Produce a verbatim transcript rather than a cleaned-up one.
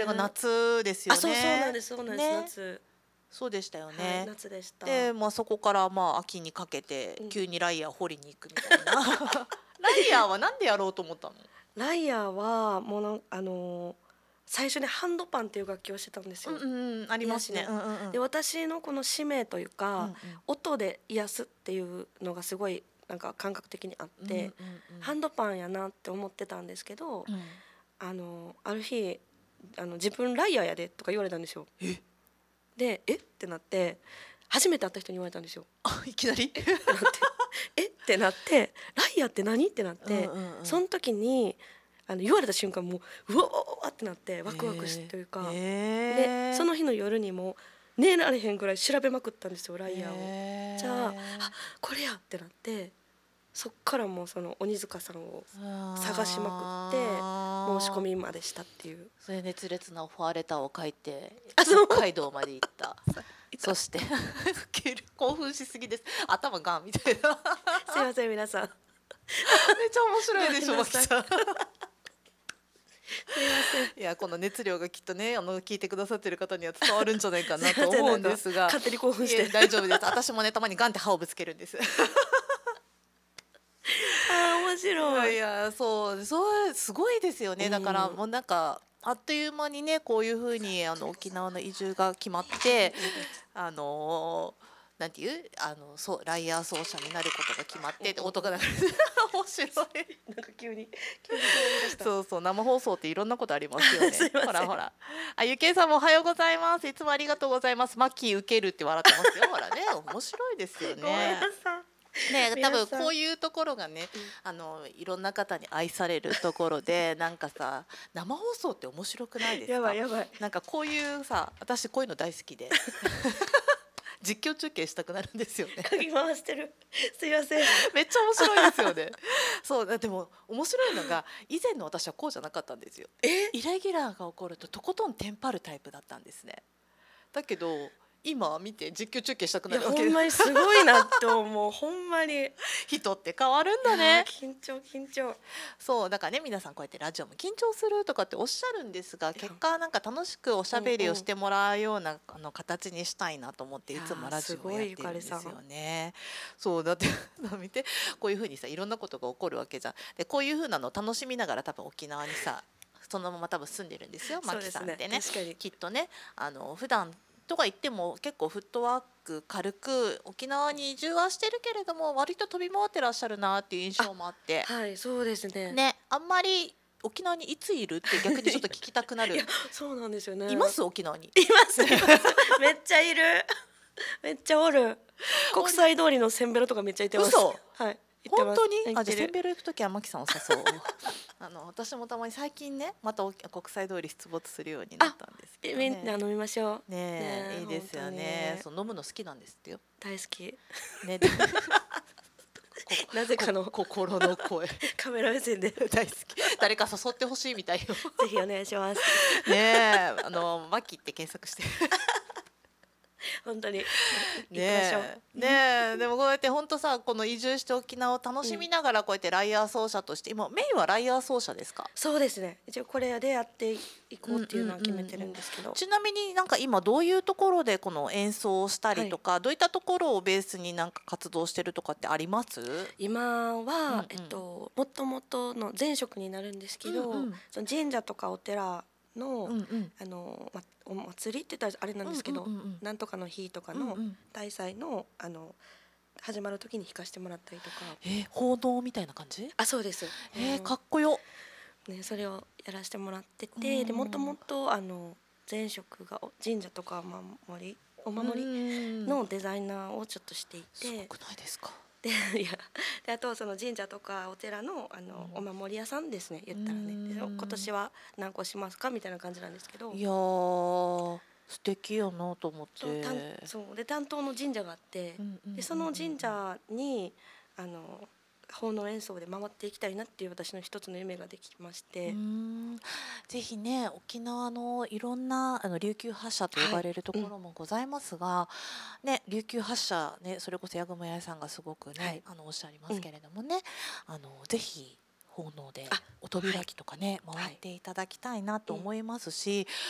れが夏ですよね。 あ、そうそうなんですそうなんです、 ね、 夏。 そうでしたよはい、 ね。 夏でした。 で、まあ、そこからまあ秋にかけてうん急にライヤー掘りに行くみたいな。ライヤーはなんでやろうと思ったの？ ライアーはもうなんあのー最初にハンドパンっていう楽器をしてたんですよ。 うんうんうん、ありますね。 癒しの。 うんうんうん。 で、私のこの使命というか、 うんうん音で癒すっていうのがすごいなんか感覚的にあっうんて、 うんうんハンドパンやなって思ってたんですけど、 うん。 あのある日あの自分ライアーやでとか言われたんですよ。 え、 で、えってなって、初めて会った人に言われたんですよ。 あ、いきなり？ ってなってえってなってライアーって何ってなっうんて、 うんうん。 その時にあの言われた瞬間もううわーってなってワクワクしへえ。 というか、でへえ。 その日の夜にも寝られへんぐらい調べまくったんですよライアーを。 へじゃあ、あ、 え。 これやってなって、そっからもうその鬼塚さんを探しまくって申し込ああ。 みまでしたっていう。 それ熱烈なオファーレターを書いてあ、そう北海道まで行った。そしてウケる、興奮しすぎです。頭がんみたいな。 すいません皆さん、すめっちゃ面白いでしょ、 ごめんなさいマキさん。 いません。 いや、この熱量がきっとね、あの聞いてくださってる方には伝わるんじゃないかなすいませんと思うんですが、 勝手に興奮しいえて。 大丈夫です。私もね、たまにガンって歯をぶつけるんです。 あー面い白い。 やいや、そうそうすごいですよね。だからうんもうなんかあっという間にね、こういうふうにあの沖縄の移住が決まって、あのーなんていうあのそうライヤー奏者になることが決まってって音が流れて面白い。 なんか急に急に思い出した。 そうそう、生放送っていろんなことありますよね。 すいませんほらほら。あ、ゆけいさんもおはようございます。いつもありがとうございます。マッキー受けるって笑ってますよ。ほらね、面白いですよごめんね。 なさい。 ね、多分皆さんこういうところがね、あのいろんな方に愛されるところで、なんかさ、生放送って面白くないですか？ やばいやばい。 なんかこういうさ、私こういうの大好きで実況中継したくなるんですよね。 かき回してる。すいません。 めっちゃ面白いですよね。そうだ、でも面白いのが以前の私はこうじゃなかったんですよ。 え、 イレギュラーが起こるととことんテンパるタイプだったんですね。だけど今見て実況中継したくいなるわけでやほんまにすごいなと思う。ほんまに。 人って変わるんだね。 緊張緊張。 そうだからね、皆さんこうやってラジオも緊張するとかっておっしゃるんですが、結果なんか楽しくおしゃべりをしてもらうようなあの形にしたいなと思っていつもラジオをやってるんですよね。そうだって見て、こういうふうにさ、いろんなことが起こるわけじゃん。でこういうふうなのを楽しみながら多分沖縄にさそのまま多分住んでるんですよ、マキさんってね。 確かに。 きっとね、あの普段とか言っても結構フットワーク軽く沖縄に移住はしてるけれども割と飛び回ってらっしゃるなっていう印象もあって、 はいそうですね。 ね、あんまり沖縄にいついるって逆にちょっと聞きたくなる。 いやそうなんですよね。 います沖縄に？ いますいますめっちゃいる。めっちゃおる。国際通りのせんべろとかめっちゃいてます。 嘘？ はい。行ってます。 本当に？あ、じゃあ行ってるせんべろ行くときはマキさんを誘おう。あの私もたまに最近ね、またお国際通り出没するようになったんですけどみんなね。 飲みましょう。 ねえ、 ねえいいですよ本当ね。 にそう飲むの好きなんですってよ。 大好き。 ね。 なぜかの心の声カメラ目線でぜ大好き。誰か誘ってほしいみたいよ。 ひお願いします。 ねえ、あのマキって検索して。 本当に行きねましょう。 え、ねえ、でもこうやって本当さ、この移住して沖縄を楽しみながらこうやってライアー奏者として、今メインはライアー奏者ですか？ そうですね。一応これでやっていこうっていうのは決めてるんですけど。 ちなみになんか今どういうところでこの演奏をしたりとか、どういったところをベースになんか活動してるとかってあります？ 今は、 うんうんえっともともとの前職になるんですけど、 うんうんその神社とかお寺の、 うんうんあのまお祭りって言ったらあれなんですけど、 うんうんうんうんなんとかの日とかのうんうん大祭のあの始まる時に弾かしてもらったりとか。 えー、報道みたいな感じ？ あ、そうです。 えー、 あのかっこよ。 ね、それをやらせてもらってうんて、でもともとあの前職がお神社とかお守りお守りりのデザイナーをちょっとしていすごて、 くないですか？ でいやであとその神社とかお寺のあの、 うんお守り屋さんですね、言ったらね。でうん今年は何個しますかみたいな感じなんですけど、 いやー素敵やなと思って。 そう担そうで担当の神社があって、 うんうんうんうんでその神社にあの奉納演奏で回っていきたいなっていう私の一つの夢ができましうて、 ーんぜひね、沖縄のいろんなあの琉球発社と呼ばれるところもございますが、ね、琉球発社ね、それこそ八雲八重さんがすごくね、 はいあのおっしゃいますけれどもね、あのぜひ奉納であお扉きとかね、 い回っていただきたいなと思いますし、